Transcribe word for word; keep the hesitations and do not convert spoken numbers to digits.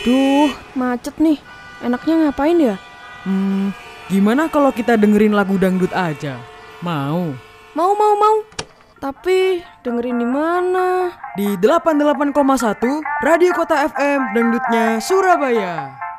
Duh, macet nih. Enaknya ngapain ya? Hmm, gimana kalau kita dengerin lagu dangdut aja? Mau? Mau, mau, mau. Tapi dengerin di mana? Di delapan puluh delapan koma satu Radio Kota F M Dangdutnya Surabaya.